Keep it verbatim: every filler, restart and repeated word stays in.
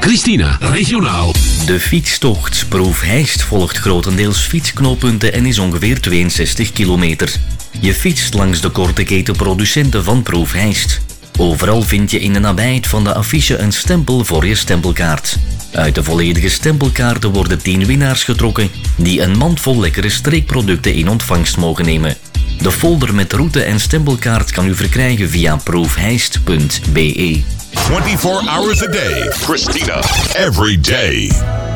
Christina, regionaal. De fietstocht Proef Heist volgt grotendeels fietsknooppunten en is ongeveer tweeënzestig kilometer. Je fietst langs de korte keten producenten van Proef Heist. Overal vind je in de nabijheid van de affiche een stempel voor je stempelkaart. Uit de volledige stempelkaarten worden tien winnaars getrokken die een mand vol lekkere streekproducten in ontvangst mogen nemen. De folder met route en stempelkaart kan u verkrijgen via proefheist punt be. twenty-four hours a day. Christina, every day.